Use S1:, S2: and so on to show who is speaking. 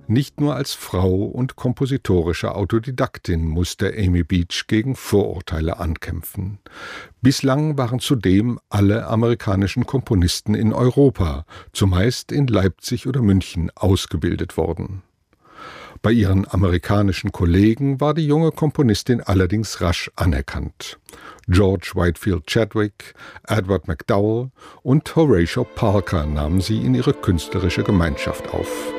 S1: Nicht nur als Frau und kompositorische Autodidaktin musste Amy Beach gegen Vorurteile ankämpfen. Bislang waren zudem alle amerikanischen Komponisten in Europa, zumeist in Leipzig oder München, ausgebildet worden. Bei ihren amerikanischen Kollegen war die junge Komponistin allerdings rasch anerkannt. George Whitefield Chadwick, Edward MacDowell und Horatio Parker nahmen sie in ihre künstlerische Gemeinschaft auf.